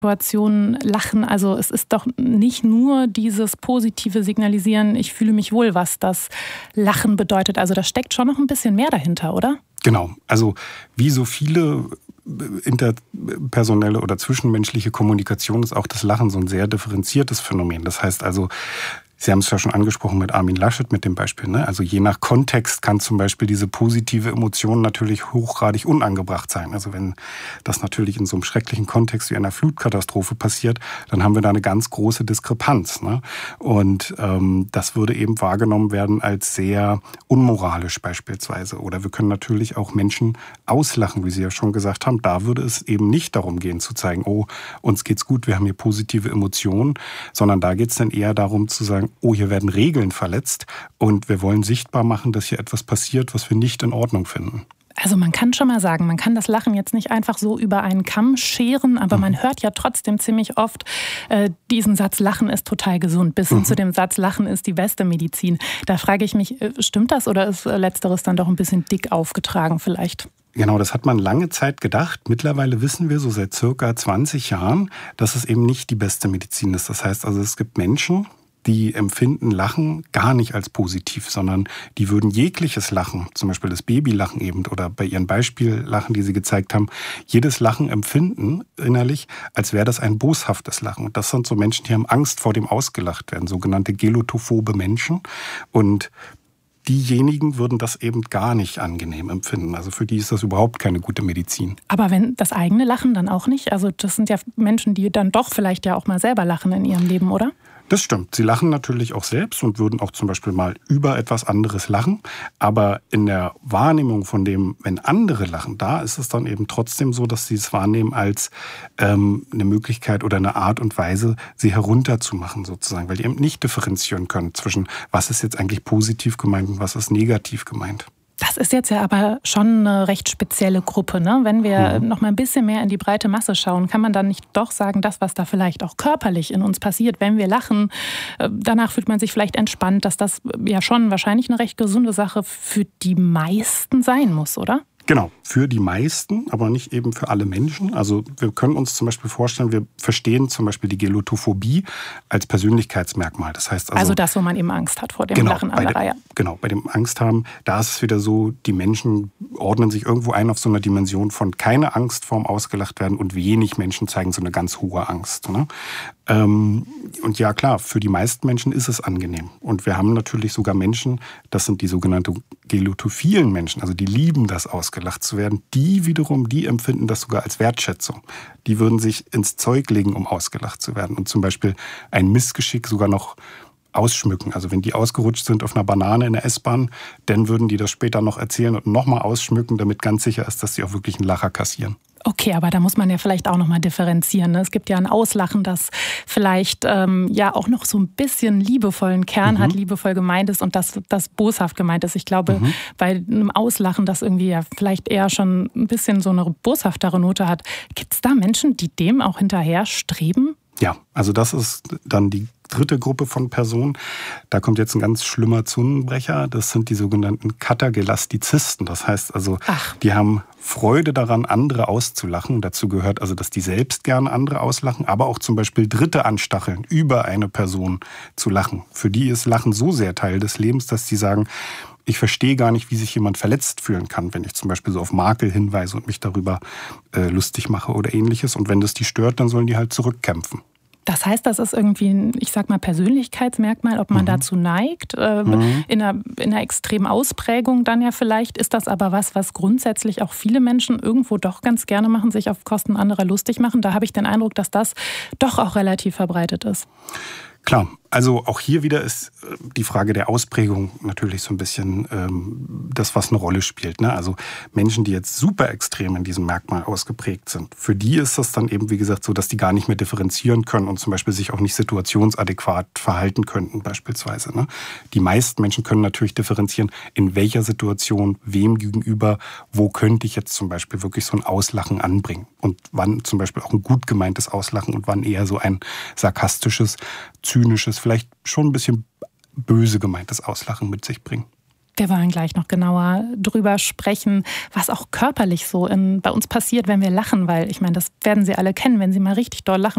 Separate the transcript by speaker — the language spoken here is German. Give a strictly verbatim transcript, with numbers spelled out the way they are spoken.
Speaker 1: Situationen lachen. Also es ist doch nicht nur dieses positive Signalisieren, ich fühle mich wohl, was das Lachen bedeutet. Also da steckt schon noch ein bisschen mehr dahinter, oder?
Speaker 2: Genau. Also wie so viele interpersonelle oder zwischenmenschliche Kommunikation ist auch das Lachen so ein sehr differenziertes Phänomen. Das heißt also, Sie haben es ja schon angesprochen mit Armin Laschet mit dem Beispiel, ne? Also je nach Kontext kann zum Beispiel diese positive Emotion natürlich hochgradig unangebracht sein. Also wenn das natürlich in so einem schrecklichen Kontext wie einer Flutkatastrophe passiert, dann haben wir da eine ganz große Diskrepanz, ne? Und ähm, das würde eben wahrgenommen werden als sehr unmoralisch beispielsweise. Oder wir können natürlich auch Menschen auslachen, wie Sie ja schon gesagt haben. Da würde es eben nicht darum gehen zu zeigen, oh, uns geht's gut, wir haben hier positive Emotionen, sondern da geht es dann eher darum zu sagen, oh, hier werden Regeln verletzt und wir wollen sichtbar machen, dass hier etwas passiert, was wir nicht in Ordnung finden.
Speaker 1: Also man kann schon mal sagen, man kann das Lachen jetzt nicht einfach so über einen Kamm scheren, aber mhm. man hört ja trotzdem ziemlich oft äh, diesen Satz, Lachen ist total gesund, bis hin mhm. zu dem Satz, Lachen ist die beste Medizin. Da frage ich mich, äh, stimmt das oder ist äh, Letzteres dann doch ein bisschen dick aufgetragen vielleicht?
Speaker 2: Genau, das hat man lange Zeit gedacht. Mittlerweile wissen wir so seit circa zwanzig Jahren, dass es eben nicht die beste Medizin ist. Das heißt also, es gibt Menschen, die empfinden Lachen gar nicht als positiv, sondern die würden jegliches Lachen, zum Beispiel das Babylachen eben oder bei ihren Beispiellachen, die sie gezeigt haben, jedes Lachen empfinden innerlich, als wäre das ein boshaftes Lachen. Und das sind so Menschen, die haben Angst vor dem ausgelacht werden, sogenannte gelotophobe Menschen. Und diejenigen würden das eben gar nicht angenehm empfinden. Also für die ist das überhaupt keine gute Medizin.
Speaker 1: Aber wenn das eigene Lachen dann auch nicht? Also das sind ja Menschen, die dann doch vielleicht ja auch mal selber lachen in ihrem Leben, oder?
Speaker 2: Das stimmt. Sie lachen natürlich auch selbst und würden auch zum Beispiel mal über etwas anderes lachen. Aber in der Wahrnehmung von dem, wenn andere lachen, da ist es dann eben trotzdem so, dass sie es wahrnehmen als ähm, eine Möglichkeit oder eine Art und Weise, sie herunterzumachen sozusagen. Weil die eben nicht differenzieren können zwischen, was ist jetzt eigentlich positiv gemeint und was ist negativ gemeint.
Speaker 1: Das ist jetzt ja aber schon eine recht spezielle Gruppe, ne? Wenn wir mhm. noch mal ein bisschen mehr in die breite Masse schauen, kann man dann nicht doch sagen, das, was da vielleicht auch körperlich in uns passiert, wenn wir lachen, danach fühlt man sich vielleicht entspannt, dass das ja schon wahrscheinlich eine recht gesunde Sache für die meisten sein muss, oder?
Speaker 2: Genau, für die meisten, aber nicht eben für alle Menschen. Also wir können uns zum Beispiel vorstellen, wir verstehen zum Beispiel die Gelotophobie als Persönlichkeitsmerkmal. Das heißt also,
Speaker 1: also das, wo man eben Angst hat vor dem
Speaker 2: genau,
Speaker 1: Lachen anderer.
Speaker 2: Bei dem, genau, bei dem Angst haben, da ist es wieder so, die Menschen ordnen sich irgendwo ein auf so einer Dimension von keine Angst vorm ausgelacht werden und wenig Menschen zeigen so eine ganz hohe Angst, ne? Ähm, und ja klar, für die meisten Menschen ist es angenehm. Und wir haben natürlich sogar Menschen, das sind die sogenannten gelotophilen Menschen, also die lieben das, ausgelacht zu werden. Die wiederum, die empfinden das sogar als Wertschätzung. Die würden sich ins Zeug legen, um ausgelacht zu werden. Und zum Beispiel ein Missgeschick sogar noch ausschmücken. Also wenn die ausgerutscht sind auf einer Banane in der S-Bahn, dann würden die das später noch erzählen und nochmal ausschmücken, damit ganz sicher ist, dass sie auch wirklich einen Lacher kassieren.
Speaker 1: Okay, aber da muss man ja vielleicht auch noch mal differenzieren, ne? Es gibt ja ein Auslachen, das vielleicht ähm, ja auch noch so ein bisschen liebevollen Kern mhm. hat, liebevoll gemeint ist und das, das boshaft gemeint ist. Ich glaube, mhm. bei einem Auslachen, das irgendwie ja vielleicht eher schon ein bisschen so eine boshaftere Note hat, gibt es da Menschen, die dem auch hinterher streben?
Speaker 2: Ja, also das ist dann die dritte Gruppe von Personen. Da kommt jetzt ein ganz schlimmer Zungenbrecher. Das sind die sogenannten Katagelastizisten. Das heißt also, Ach. die haben Freude daran, andere auszulachen. Dazu gehört also, dass die selbst gerne andere auslachen, aber auch zum Beispiel Dritte anstacheln, über eine Person zu lachen. Für die ist Lachen so sehr Teil des Lebens, dass sie sagen, ich verstehe gar nicht, wie sich jemand verletzt fühlen kann, wenn ich zum Beispiel so auf Makel hinweise und mich darüber äh, lustig mache oder ähnliches. Und wenn das die stört, dann sollen die halt zurückkämpfen.
Speaker 1: Das heißt, das ist irgendwie ein, ich sag mal, Persönlichkeitsmerkmal, ob man mhm. dazu neigt, äh, mhm. in, einer, in einer extremen Ausprägung dann ja vielleicht. Ist das aber was, was grundsätzlich auch viele Menschen irgendwo doch ganz gerne machen, sich auf Kosten anderer lustig machen? Da habe ich den Eindruck, dass das doch auch relativ verbreitet ist.
Speaker 2: Klar, also auch hier wieder ist die Frage der Ausprägung natürlich so ein bisschen ähm, das, was eine Rolle spielt, ne? Also Menschen, die jetzt super extrem in diesem Merkmal ausgeprägt sind, für die ist das dann eben, wie gesagt, so, dass die gar nicht mehr differenzieren können und zum Beispiel sich auch nicht situationsadäquat verhalten könnten beispielsweise, ne? Die meisten Menschen können natürlich differenzieren, in welcher Situation, wem gegenüber, wo könnte ich jetzt zum Beispiel wirklich so ein Auslachen anbringen und wann zum Beispiel auch ein gut gemeintes Auslachen und wann eher so ein sarkastisches, zynisches, vielleicht schon ein bisschen böse gemeintes Auslachen mit sich bringen.
Speaker 1: Wir wollen gleich noch genauer drüber sprechen, was auch körperlich so in, bei uns passiert, wenn wir lachen, weil ich meine, das werden Sie alle kennen, wenn Sie mal richtig doll lachen.